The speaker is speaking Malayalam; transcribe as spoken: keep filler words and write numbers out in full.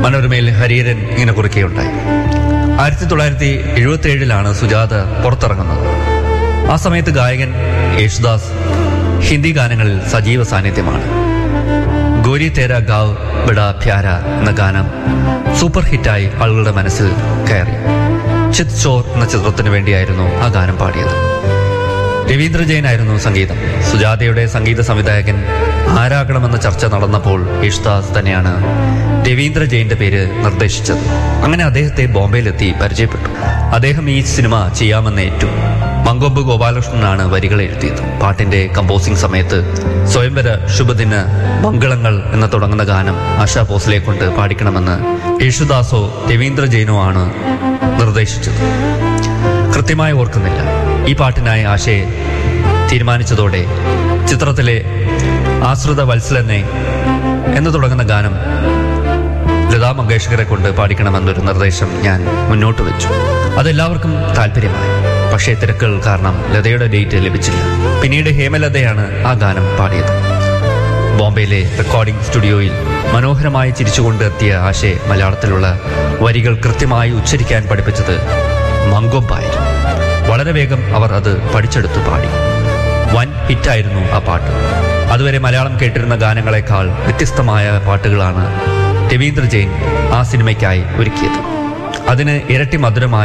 മനോരമയിൽ ഹരിഹരൻ ഇങ്ങനെ കുറിക്കുകയുണ്ടായി. ആയിരത്തി തൊള്ളായിരത്തി എഴുപത്തി ഏഴിലാണ് സുജാത പുറത്തിറങ്ങുന്നത്. ആ സമയത്ത് ഗായകൻ യേശുദാസ് ഹിന്ദി ഗാനങ്ങളിൽ സജീവ സാന്നിധ്യമാണ്. ഗോരി തേര ഗാവ് ബഡാ പ്യാര എന്ന ഗാനം സൂപ്പർ ഹിറ്റായി ആളുകളുടെ മനസ്സിൽ കയറി. ചിത് ചോർ എന്ന ചിത്രത്തിനു വേണ്ടിയായിരുന്നു ആ ഗാനം പാടിയത്. രവീന്ദ്ര ജെയിൻ ആയിരുന്നു സംഗീതം. സുജാതയുടെ സംഗീത സംവിധായകൻ ആരാകണമെന്ന ചർച്ച നടന്നപ്പോൾ യേശുദാസ് തന്നെയാണ് രവീന്ദ്ര ജെയിന്റെ പേര് നിർദ്ദേശിച്ചത്. അങ്ങനെ അദ്ദേഹത്തെ ബോംബെയിലെത്തി പരിചയപ്പെട്ടു. അദ്ദേഹം ഈ സിനിമ ചെയ്യാമെന്ന് ഏറ്റു. മങ്കൊമ്പ് ഗോപാലകൃഷ്ണനാണ് വരികൾ എഴുതിയത്. പാട്ടിന്റെ കമ്പോസിംഗ് സമയത്ത് സ്വയംവര ശുഭദിന മംഗളങ്ങൾ എന്ന് തുടങ്ങുന്ന ഗാനം ആശാ ഭോസ്ലെ കൊണ്ട് പാടിക്കണമെന്ന് യേശുദാസോ രവീന്ദ്ര ജെയിനോ ആണ് നിർദ്ദേശിച്ചത്. കൃത്യമായി ഓർക്കുന്നില്ല. ഈ പാട്ടിനായി ആശയെ തീരുമാനിച്ചതോടെ ചിത്രത്തിലെ ആശ്രിത വത്സലനെ എന്ന് തുടങ്ങുന്ന ഗാനം ലതാ മങ്കേഷ്കറെ കൊണ്ട് പാടിക്കണമെന്നൊരു നിർദ്ദേശം ഞാൻ മുന്നോട്ട് വെച്ചു. അതെല്ലാവർക്കും താല്പര്യമായി. പക്ഷേ തിരക്കുകൾ കാരണം ലതയുടെ ഡേറ്റ് ലഭിച്ചില്ല. പിന്നീട് ഹേമലതയാണ് ആ ഗാനം പാടിയത്. ബോംബെയിലെ റെക്കോർഡിംഗ് സ്റ്റുഡിയോയിൽ മനോഹരമായി ചിരിച്ചുകൊണ്ട് എത്തിയ ആശയെ മലയാളത്തിലുള്ള വരികൾ കൃത്യമായി ഉച്ചരിക്കാൻ പഠിപ്പിച്ചത് മങ്കൊമ്പായിരുന്നു. വളരെ വേഗം അവർ അത് പഠിച്ചെടുത്ത് പാടി. വൻ ഹിറ്റായിരുന്നു ആ പാട്ട്. അതുവരെ മലയാളം കേട്ടിരുന്ന ഗാനങ്ങളെക്കാൾ വ്യത്യസ്തമായ പാട്ടുകളാണ് രവീന്ദ്ര ജെയിൻ ആ സിനിമയ്ക്കായി ഒരുക്കിയത്. അതിന് ഇരട്ടി മധുരമായി